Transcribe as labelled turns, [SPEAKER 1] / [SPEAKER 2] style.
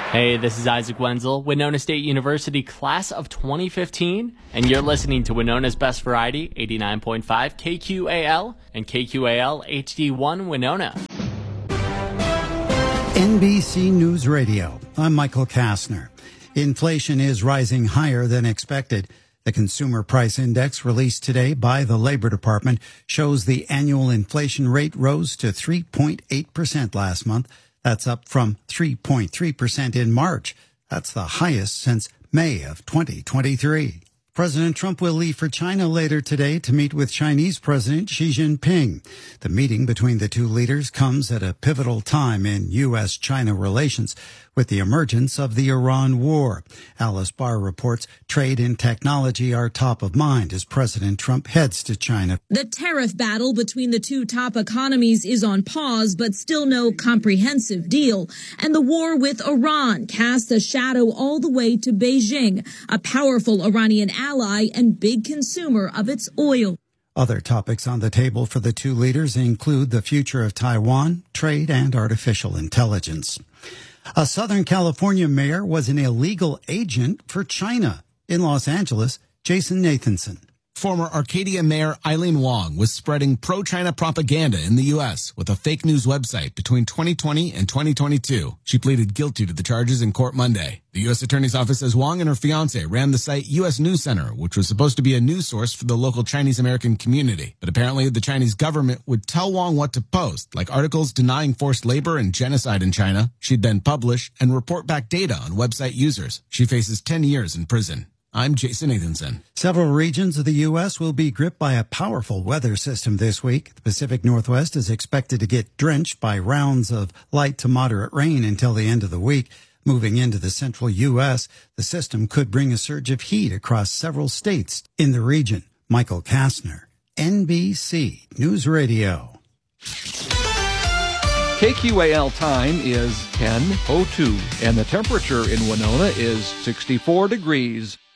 [SPEAKER 1] Hey, this is Isaac Wenzel, Winona State University class of 2015, and you're listening to Winona's Best Variety, 89.5 KQAL and KQAL HD1 Winona.
[SPEAKER 2] NBC News Radio. I'm Michael Kastner. Inflation is rising higher than expected. The Consumer Price Index released today by the Labor Department shows the annual inflation rate rose to 3.8% last month. That's up from 3.3% in March. That's the highest since May of 2023. President Trump will leave for China later today to meet with Chinese President Xi Jinping. The meeting between the two leaders comes at a pivotal time in U.S.-China relations with the emergence of the Iran war. Alice Barr reports trade and technology are top of mind as President Trump heads to China.
[SPEAKER 3] The tariff battle between the two top economies is on pause, but still no comprehensive deal. And the war with Iran casts a shadow all the way to Beijing, a powerful Iranian ally and big consumer of its oil.
[SPEAKER 2] Other topics on the table for the two leaders include the future of Taiwan, trade, and artificial intelligence. A Southern California mayor was an illegal agent for China. In Los Angeles, Jason Nathanson.
[SPEAKER 4] Former Arcadia Mayor Eileen Wong was spreading pro-China propaganda in the U.S. with a fake news website between 2020 and 2022. She pleaded guilty to the charges in court Monday. The U.S. Attorney's Office says Wong and her fiance ran the site U.S. News Center, which was supposed to be a news source for the local Chinese-American community. But apparently the Chinese government would tell Wong what to post, like articles denying forced labor and genocide in China. She'd then publish and report back data on website users. She faces 10 years in prison. I'm Jason Nathanson.
[SPEAKER 2] Several regions of the U.S. will be gripped by a powerful weather system this week. The Pacific Northwest is expected to get drenched by rounds of light to moderate rain until the end of the week. Moving into the central U.S., the system could bring a surge of heat across several states in the region. Michael Kastner, NBC News Radio.
[SPEAKER 5] KQAL time is 10:02, and the temperature in Winona is 64 degrees.